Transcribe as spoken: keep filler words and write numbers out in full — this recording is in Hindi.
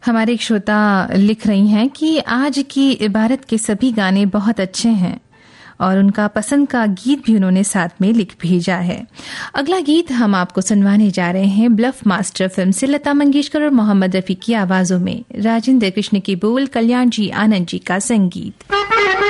हमारे एक श्रोता लिख रही हैं कि आज की भारत के सभी गाने बहुत अच्छे हैं और उनका पसंद का गीत भी उन्होंने साथ में लिख भेजा है। अगला गीत हम आपको सुनवाने जा रहे हैं ब्लफ मास्टर फिल्म से लता मंगेशकर और मोहम्मद रफी की आवाजों में। राजेंद्र कृष्ण की बोल, कल्याण जी आनंद जी का संगीत।